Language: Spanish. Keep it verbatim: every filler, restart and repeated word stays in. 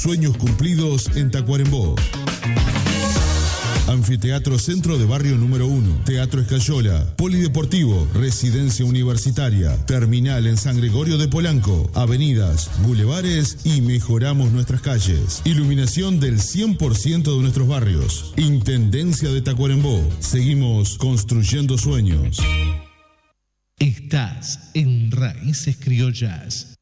Sueños cumplidos en Tacuarembó. Anfiteatro Centro de Barrio número uno, Teatro Escayola, Polideportivo, Residencia Universitaria, Terminal en San Gregorio de Polanco, avenidas, bulevares y mejoramos nuestras calles. Iluminación del cien por ciento de nuestros barrios. Intendencia de Tacuarembó. Seguimos construyendo sueños. Estás en Raíces Criollas.